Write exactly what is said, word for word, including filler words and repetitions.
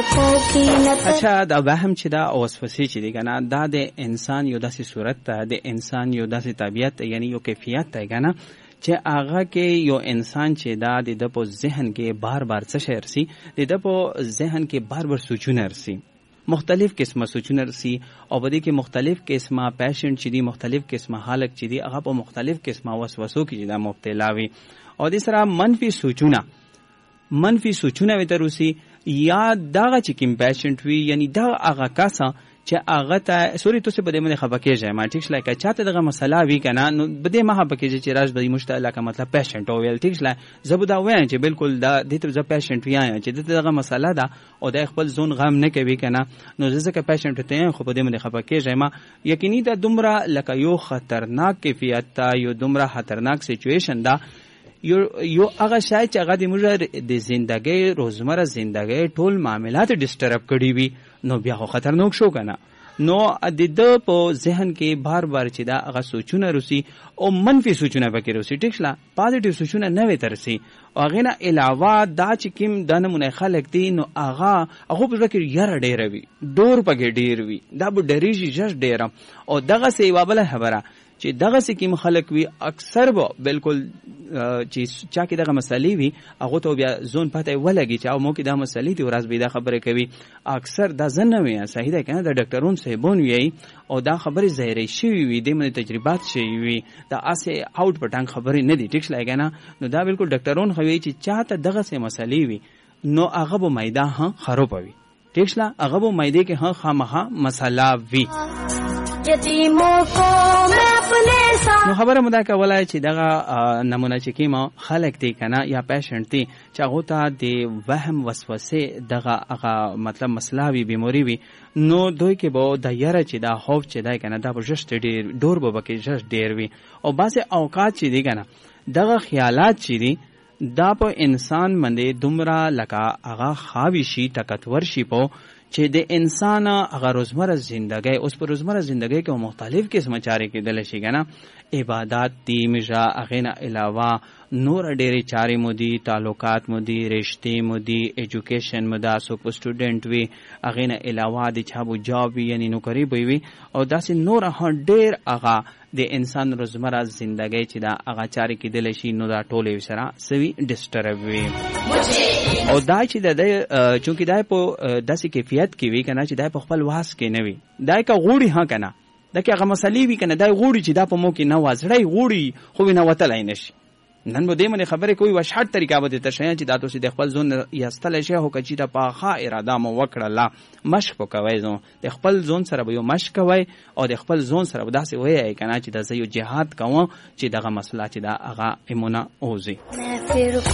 اچھا دا وهم چې دا وسوسې چې دی کنه دا د انسان یو داسې صورت ته د انسان یو داسې طبیعت یعنی یو کیفیت ته کنه چې هغه کې یو انسان چې دا د په ذهن کې بار بار څه شي رسي د په ذهن کې بار بار سوچونه رسي مختلف قسمه سوچونه رسي او بده کې مختلف قسمه پیشنټ چې دی مختلف قسمه حالت چې دی هغه په مختلف قسمه وسوسو کې دا مبتلا وي او د سره منفي سوچونه منفي سوچونه وي تروسي یا دغه چې کوم پیشنټ وي یعنی دا هغه کاسه چې هغه ته سوري تاسو په دې باندې خبر کېږئ ما ټیک شلای که چاته دغه مسله وی کنه نو بده ما خبر کېږي چې راز به مشتعله کا مطلب پیشنټ او ویل ټیک شلای زبدا وایم چې بالکل دا د ته ز پیشنټ وی چې دغه مسله ده او د خپل ځون غم نه کوي کنه نو ځکه پیشنټ ته خو په دې باندې خبر کېږئ ما یقیني دا دومره لکه یو خطرناک کیفیت تا یو دومره خطرناک سچويشن ده یو یو هغه شای چې هغه د موږ د ژوندۍ روزمره ژوندۍ ټول معاملات ډیسټرب کړي وي نو بیا خو خطرناک شو کنه نو د د په ذهن کې بار بار چې دا هغه سوچونه رسي او منفي سوچونه پکې رسي ټیک شلا پازیټیو سوچونه نه وي ترسي او هغه نه علاوه دا چې کوم د نمونه خلک دي نو هغه هغه په ذکر یاره ډیر وي ډور پکې ډیر وي دا به ډریږي جش ډیر او دغه سی وابله خبره چې دغه سکیم خلک وي اکثر به بالکل چې چا کې دغه مسلې وي هغه ته بیا زون پته ولګي چې او مو کې دا مسلې دي ورځ به دا خبره کوي اکثر دا زنه وي صحیح ده کنه د ډاکټرون صاحبون وي او دا خبره ظاهري شي وي د من تجربات شي وي دا اسه اوټ پټنګ خبره نه دي ټیک لګا نه نو دا بالکل ډاکټرون خوي چې چاته دغه سه مسلې وي نو هغه به میدا ها خراب وي ټیک لا هغه به میده کې ها خامخا مسله وي نو خبره مده کولای چې دغه نمونه چې کیما خلک دی کنه یا پیشنټ دی چې هغه ته د وهم وسوسه دغه هغه مطلب مسلاوي بیماری وي نو دوی کې به د یاره چې دا خوف چې دی کنه دا به جست ډیر ډور به کې جست ډیر وي او بعضه اوقات چې دی کنه دغه خیالات چې دی دا په انسان باندې دومره لکه هغه خاوي شي طاقتور شي په چې د انسان هغه روزمره ژوندۍ اوس په روزمره ژوندۍ کې مختلف قسمه چارې کېدل شي کنه عبادت دی مجا اغینا علاوه نور ډېرې چارې مو دي تعلقات مو دي رشتې مو دي ایجوکیشن مو دا سو کو سټوډنټ وي اغینا علاوه د چابو جاب یعنی نوکری وي او داسې نور هغه ډېر هغه د انسان روزمره ژوندۍ چې دا هغه چارې کېدل شي نو دا ټولې سره سوي ډیسټرب وي او دا چې د چونکی دا په داسې کیفیت کې وي کنه چې دا په خپل واس کې نه وي دا کا غوړي ها کنه دا کې هغه مسلې وي کنه دا غوړي چې دا په مو کې نه وازړی غوړي خو نه وتلای نشي نن به دې باندې خبره کوي وشحت طریقه به ته شې چې دا تاسو د خپل ځون یاستل شي هو کچې ته په ښه اراده مو وکړه لا مشق وکوي زو د خپل ځون سره به یو مشق کوي او د خپل ځون سره به داسې وایي کنه چې دا زه یو جهاد کوم چې دغه مسله چې دا هغه ایمونه اوزي